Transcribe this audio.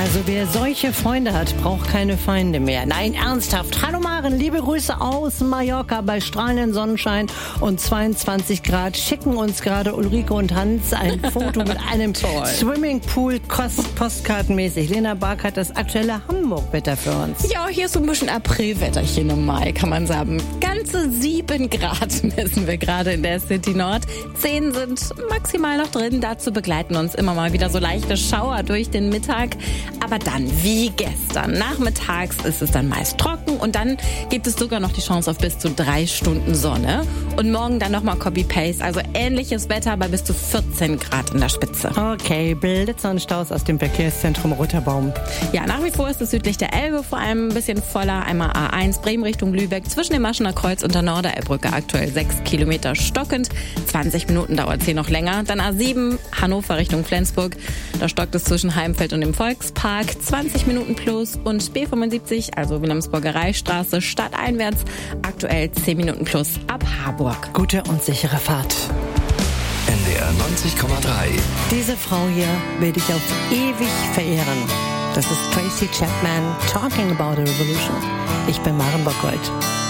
Also wer solche Freunde hat, braucht keine Feinde mehr. Nein, ernsthaft. Hallo Maren, liebe Grüße aus Mallorca bei strahlendem Sonnenschein und 22 Grad. Schicken uns gerade Ulrike und Hans ein Foto mit einem Swimmingpool, postkartenmäßig. Lena Bark hat das aktuelle Hamburg-Wetter für uns. Ja, hier ist so ein bisschen Aprilwetterchen im Mai, kann man sagen. Ganze 7 Grad messen wir gerade in der City Nord. 10 sind maximal noch drin. Dazu begleiten uns immer mal wieder so leichte Schauer durch den Mittag. Aber dann, wie gestern, nachmittags ist es dann meist trocken und dann gibt es sogar noch die Chance auf bis zu 3 Stunden Sonne. Und morgen dann nochmal Copy-Paste, also ähnliches Wetter bei bis zu 14 Grad in der Spitze. Okay, Blitzer und Staus aus dem Verkehrszentrum Roterbaum. Ja, nach wie vor ist es südlich der Elbe vor allem ein bisschen voller. Einmal A1 Bremen Richtung Lübeck zwischen dem Maschener Kreuz und der Norderelbbrücke aktuell 6 Kilometer stockend. 20 Minuten dauert es hier noch länger. Dann A7 Hannover Richtung Flensburg. Da stockt es zwischen Heimfeld und dem Volkspark. 20 Minuten plus und B75, also Wilhelmsburger Reichsstraße, stadteinwärts, aktuell 10 Minuten plus ab Harburg. Gute und sichere Fahrt. NDR 90,3. Diese Frau hier werde ich auf ewig verehren. Das ist Tracy Chapman, Talking About a Revolution. Ich bin Maren Bockgold.